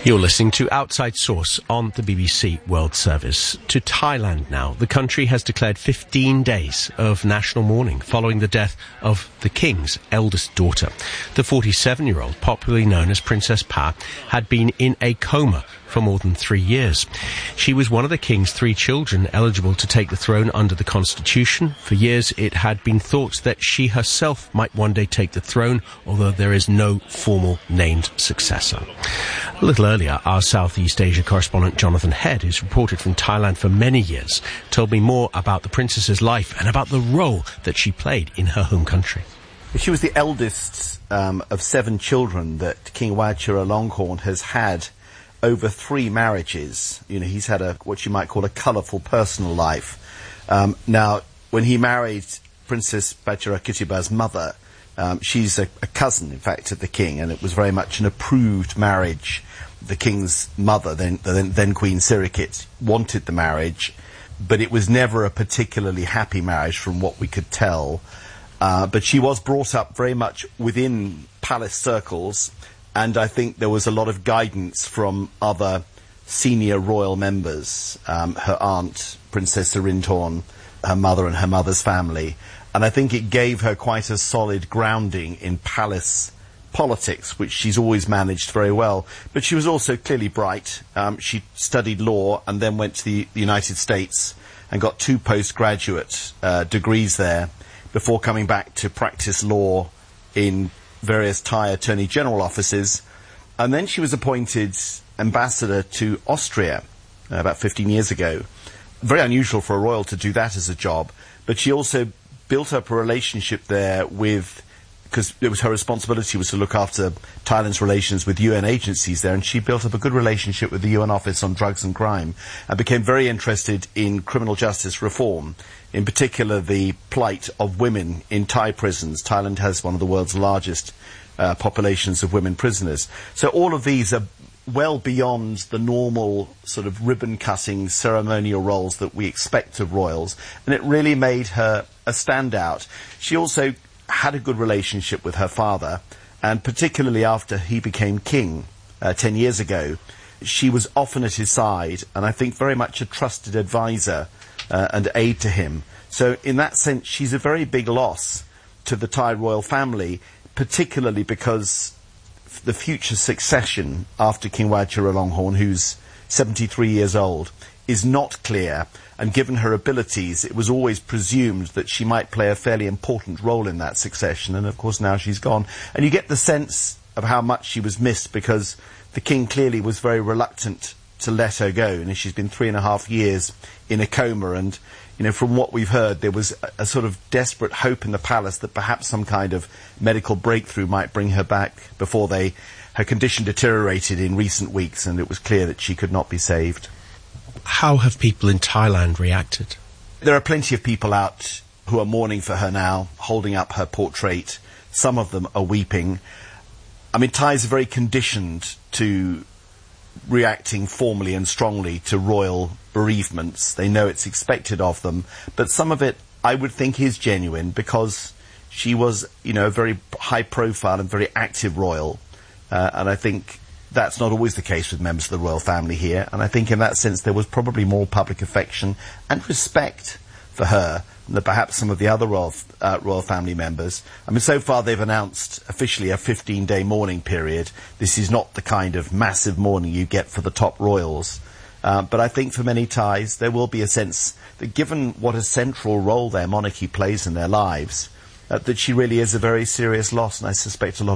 You're listening to Outside Source on the BBC World Service. To Thailand now. The country has declared 15 days of national mourning following the death of the king's eldest daughter. The 47-year-old, popularly known as Princess Pa, had been in a coma for more than 3 years. She was one of the king's 3 children eligible to take the throne under the constitution. For years it had been thought that she herself might one day take the throne, although there is no formal named successor. A little earlier, our Southeast Asia correspondent Jonathan Head, who's reported from Thailand for many years, told me more about the princess's life and about the role that she played in her home country. She was the eldest of 7 children that King Vajiralongkorn has had over 3 marriages. You know, he's had what you might call a colourful personal life. Now, when he married Princess Vajrakittiba's mother, she's a cousin, in fact, of the king, and it was very much an approved marriage. The king's mother, then Queen Sirikit, wanted the marriage, but it was never a particularly happy marriage from what we could tell. But she was brought up very much within palace circles, and I think there was a lot of guidance from other senior royal members, her aunt, Princess Serinthorn, her mother and her mother's family. And I think it gave her quite a solid grounding in palace politics, which she's always managed very well. But she was also clearly bright. She studied law and then went to the United States and got 2 postgraduate degrees there before coming back to practice law in various Thai Attorney General offices. And then she was appointed ambassador to Austria about 15 years ago. Very unusual for a royal to do that as a job. But she also built up a relationship there with, because it was her responsibility was to look after Thailand's relations with UN agencies there, and she built up a good relationship with the UN Office on Drugs and Crime and became very interested in criminal justice reform, in particular the plight of women in Thai prisons. Thailand has one of the world's largest populations of women prisoners. So all of these are well beyond the normal sort of ribbon-cutting ceremonial roles that we expect of royals, and it really made her a standout. She also had a good relationship with her father, and particularly after he became king 10 years ago, she was often at his side, and I think very much a trusted advisor and aide to him. So in that sense, she's a very big loss to the Thai royal family, particularly because the future succession after King Vajiralongkorn, who's 73 years old, is not clear, and given her abilities, it was always presumed that she might play a fairly important role in that succession, and of course now she's gone. And you get the sense of how much she was missed, because the king clearly was very reluctant to let her go, and she's been 3.5 years in a coma, and you know, from what we've heard, there was a sort of desperate hope in the palace that perhaps some kind of medical breakthrough might bring her back before her condition deteriorated in recent weeks, and it was clear that she could not be saved. How have people in Thailand reacted? There are plenty of people out who are mourning for her now, holding up her portrait. Some of them are weeping. I mean, Thais are very conditioned to reacting formally and strongly to royal bereavements. They know it's expected of them, but some of it I would think is genuine, because she was, you know, a very high profile and very active royal, and I think that's not always the case with members of the royal family here, and I think in that sense there was probably more public affection and respect for her than perhaps some of the other royal family members. I mean, so far they've announced officially a 15-day mourning period. This is not the kind of massive mourning you get for the top royals. But I think for many Thais there will be a sense that given what a central role their monarchy plays in their lives, that she really is a very serious loss, and I suspect a lot